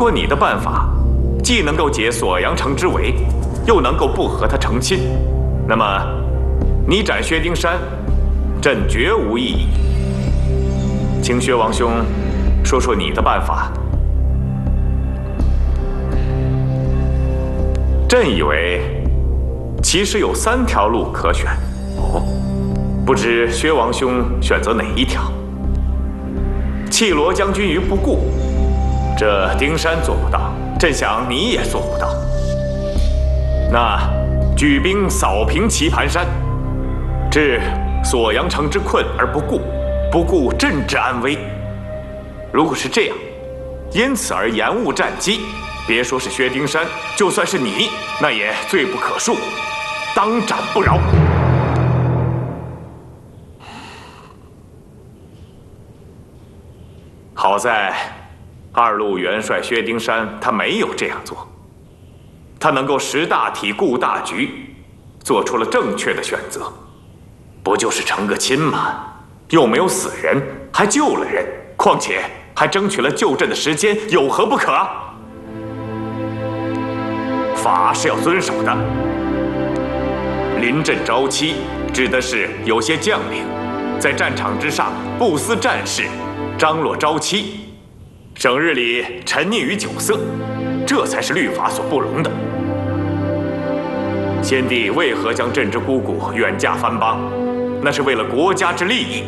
果你的办法既能够解锁阳城之围，又能够不和他成亲，那么你斩薛丁山，朕绝无异议。请薛王兄说说你的办法。朕以为其实有3条路可选。哦，不知薛王兄选择哪一条？弃罗将军于不顾，这丁山做不到，朕想你也做不到。那举兵扫平棋盘山，置锁阳城之困而不顾，不顾朕之安危。如果是这样，因此而延误战机，别说是薛丁山，就算是你，那也罪不可恕，当斩不饶。好在二路元帅薛丁山他没有这样做，他能够识大体顾大局，做出了正确的选择。不就是成个亲吗？又没有死人，还救了人，况且还争取了救朕的时间，有何不可？法是要遵守的。临阵招妻，指的是有些将领在战场之上不思战事，张罗招妻，整日里沉溺于酒色，这才是律法所不容的。先帝为何将朕之姑姑远嫁藩邦？那是为了国家之利益。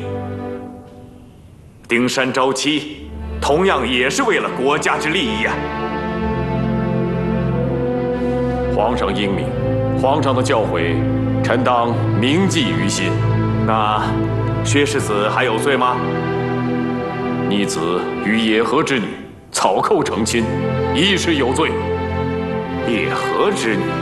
丁山招妻，同样也是为了国家之利益啊！ 皇上英明，皇上的教诲，臣当铭记于心。 那薛世子还有罪吗？ 逆子与野合之女草寇成亲，亦是有罪。 野合之女，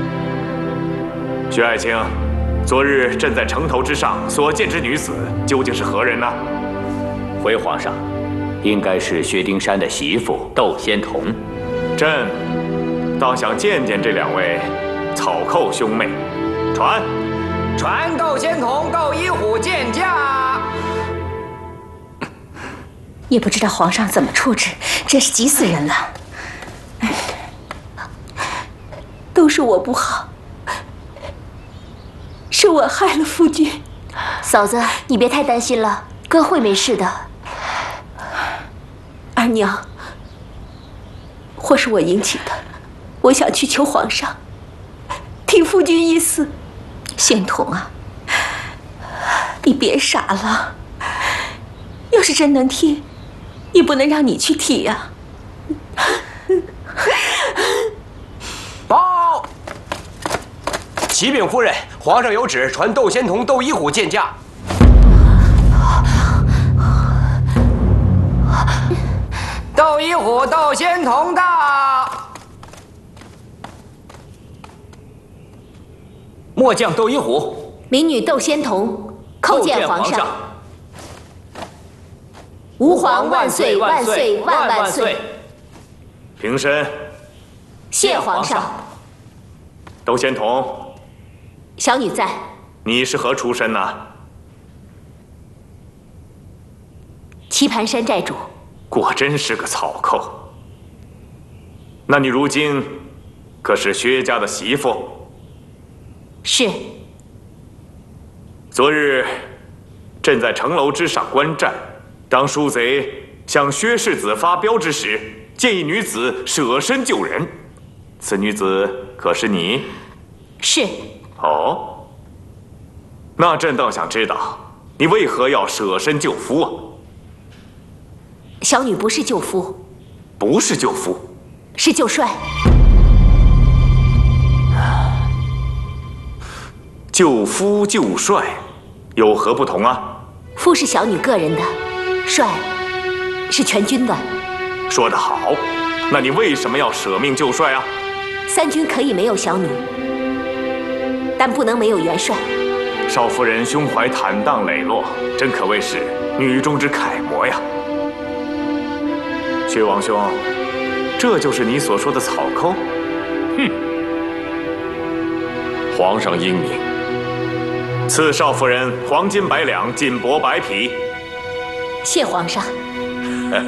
薛爱卿，昨日朕在城头之上所见之女子，究竟是何人呢？ 回皇上，应该是薛丁山的媳妇窦仙童。 朕倒想见见这2位草寇兄妹。传窦仙童、窦一虎见驾。 也不知道皇上怎么处置，真是急死人了。都是我不好，是我害了夫君。 嫂子，你别太担心了，哥会没事的。 二娘，祸是我引起的，我想去求皇上，替夫君一死。仙童啊，你别傻了，要是真能替，也不能让你去替呀。 报，启禀夫人，皇上有旨传窦仙童、窦一虎见驾。窦一虎、窦仙童到。末将窦一虎， 民女窦仙童叩见皇上。吾皇万岁万岁万万岁！ 平身。 谢皇上。 窦仙童， 小女在。 你是何出身呢？ 棋盘山寨主。 果真是个草寇。那你如今可是薛家的媳妇？ 是。 昨日朕在城楼之上观战，当书贼向薛世子发飙之时，见一女子舍身救人。此女子可是你？ 是。 哦，那朕倒想知道，你为何要舍身救夫啊？ 小女不是救夫。 不是救夫， 是救帅。 救夫救帅，有何不同啊？ 夫是小女个人的，帅是全军的。 说得好，那你为什么要舍命救帅啊 ？3军可以没有小女，但不能没有元帅。 少夫人胸怀坦荡磊落，真可谓是女中之楷模呀。薛王兄，这就是你所说的草寇？ 哼！皇上英明。 赐少夫人黄金100两，锦帛100匹。 谢皇上。